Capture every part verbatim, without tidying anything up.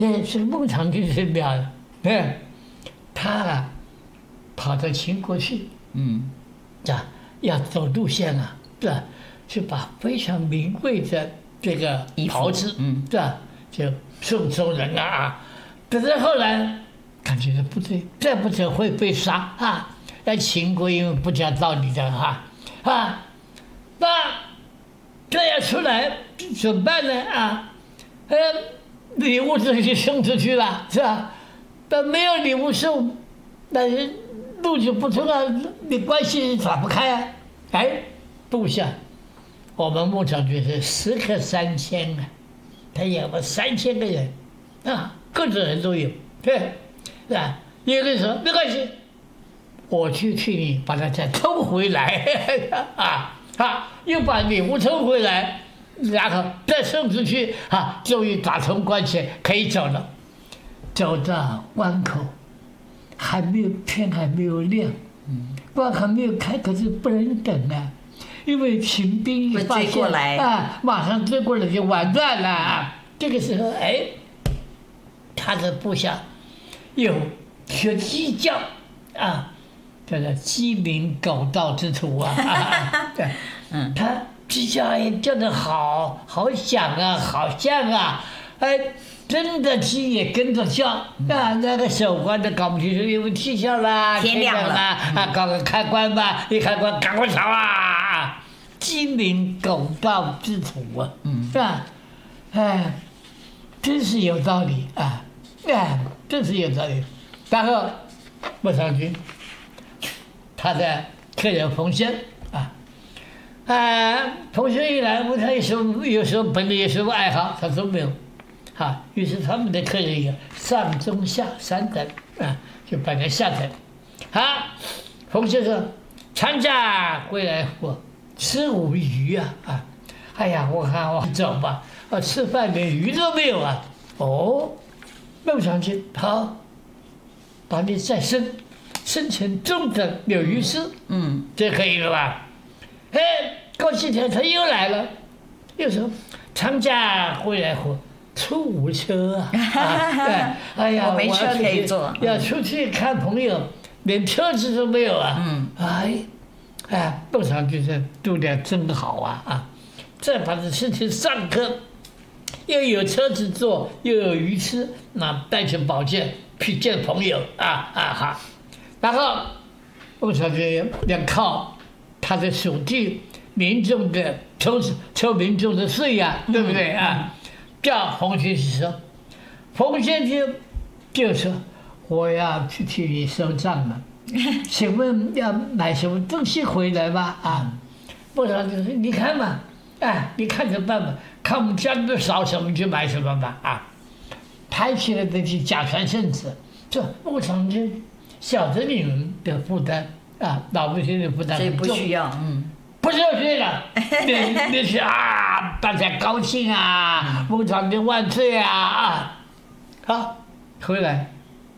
哎，这个孟尝君是妙的，哎，他啊跑到秦国去， 嗯， 啊，要走路线啊，是吧？就把非常名贵的这个袍子， 嗯， 是吧？就送送人啊啊！可是后来感觉不对，再不走会被杀啊！那秦国因为不讲道理的哈啊，那这样出来怎么办呢啊？呃，礼物这就送出去了，是吧？但没有礼物送，那人路就不通啊，你关系打不开啊！哎，部下，我们牧场军是十个三千啊，他养了三千个人，啊，各种人都有，对，是吧？有人说没关系，我去替你把它再偷回来，啊啊，又把礼物偷回来，然后再送出去，啊，终于打通关系，可以走了。走到关口，还没有天还没有亮，关口没有开，可是不能等啊。因为秦兵一发追过来啊，马上追过来就完蛋了啊！这个时候，哎，他的部下有学鸡叫啊，叫做鸡鸣狗盗之徒啊！啊对，嗯，他鸡叫哎叫得好好响啊，好像啊，哎，真的鸡也跟着叫啊，那个守关的搞不清楚，因为气象啦， 天亮了啊，搞个开关吧，一开关赶快逃啊！鸡鸣狗盗之徒啊，嗯，是吧？哎，真是有道理啊！哎，真是有道理。然后孟尝君，他的客人冯轩啊，啊，冯轩一来，问他有什么有什么本领，有什么爱好，他说没有。啊，于是他们的客人有上中下三等啊，就把他下等。啊，冯先生参加归来我吃无鱼啊啊！哎呀，我看我走吧，我吃饭连鱼都没有啊！哦，孟尝君，好，把你再升升成中等有鱼师， 嗯， 这可以了吧？哎，过几天他又来了，又说参加归来我。出无车啊！啊对，哎呀， 我没车可以坐， 要出去看朋友，连车子都没有啊！ 嗯， 哎，哎，孟尝君这度量真好啊啊！再把这事情上课，又有车子坐，又有鱼吃，那带去宝剑去见朋友啊啊哈！然后孟尝君要靠他的属地民众的抽抽民众的税呀、啊，对不对啊？叫冯先生说，冯先生就说我要去替你收账了，请问要买什么东西回来吧？啊，孟尝君说你看嘛，哎，你看着办吧，看我们家里的少什么就买什么吧。啊，拍起来的就假传圣旨，这孟尝君晓得你们的负担啊，老百姓的负担很重， 所以不需要，嗯。 不是这个，那那是啊，大家高兴啊，孟尝君万岁啊啊！好，回来，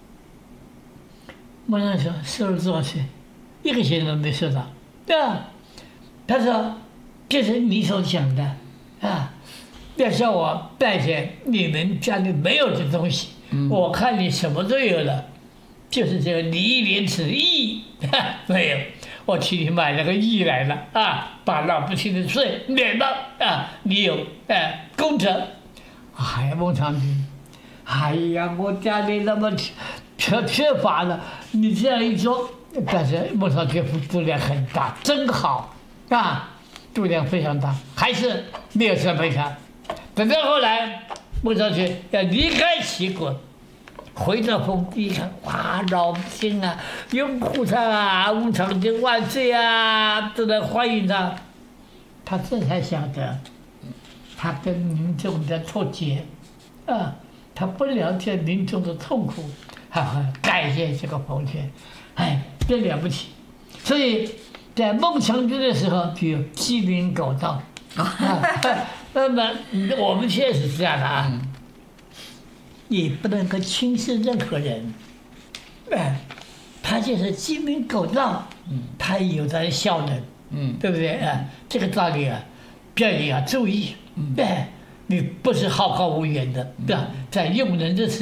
孟尝君收了多少钱？一个钱都没收到，对吧？他说，这是你所讲的啊，要叫我带些你们家里没有的东西，嗯、我看你什么都有了，就是这个礼廉耻义没有。我替你买了个义来了啊，把老百姓的税免了啊，你有哎功德。哎呀，孟尝君，哎呀，我家里那么缺缺乏了，你这样一说，但是孟尝君度量很大，真好啊，度量非常大，还是没有责备他。等到后来，孟尝君要离开齐国。回到封地一看，哇，老百姓啊，拥护他啊，孟尝君万岁啊，都来欢迎他。他这才晓得，他跟民众的脱节，啊，他不了解民众的痛苦，哈哈，感谢这个冯轩，哎，真了不起。所以在孟尝君的时候就有鸡鸣狗盗，啊，那么我们现在是这样的啊。你不能够轻视任何人，哎，他就是鸡鸣狗盗，嗯，他有他的效能，嗯，对不对啊？这个道理啊，别人要注意，嗯，哎， 你不是好高骛远的，对吧？在用人之时。